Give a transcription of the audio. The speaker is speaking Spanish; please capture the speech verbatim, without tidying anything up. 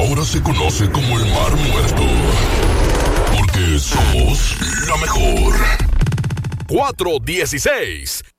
ahora se conoce como el Mar Muerto. Porque somos la mejor. cuatro dieciséis